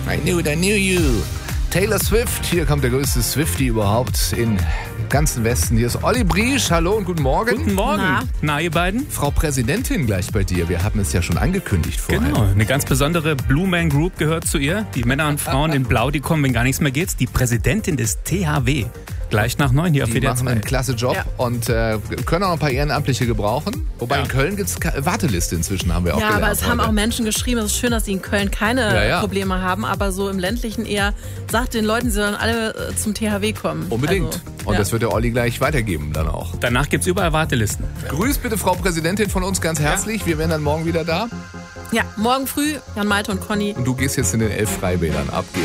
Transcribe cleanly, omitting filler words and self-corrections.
I knew you. Taylor Swift, hier kommt der größte Swiftie überhaupt im ganzen Westen. Hier ist Olli Briesch, hallo und guten Morgen. Guten Morgen. Na, ihr beiden? Frau Präsidentin gleich bei dir, wir haben es ja schon angekündigt vorhin. Genau, eine ganz besondere Blue Man Group gehört zu ihr. Die Männer und Frauen in Blau, die kommen, wenn gar nichts mehr geht. Die Präsidentin des THW. Gleich nach 9 hier auf WDR 2. Die machen einen klasse Job und können auch ein paar Ehrenamtliche gebrauchen. Wobei in Köln gibt es Warteliste inzwischen, haben wir auch gelernt. Ja, aber es haben auch Menschen geschrieben, es ist schön, dass sie in Köln keine Probleme haben, aber so im ländlichen eher sagt den Leuten, sie sollen alle zum THW kommen. Unbedingt. Also, und das wird der Olli gleich weitergeben dann auch. Danach gibt es überall Wartelisten. Grüß bitte Frau Präsidentin von uns ganz herzlich. Wir wären dann morgen wieder da. Ja, morgen früh, Jan Malte und Conny. Und du gehst jetzt in den 11 Freibädern. Ab geht's.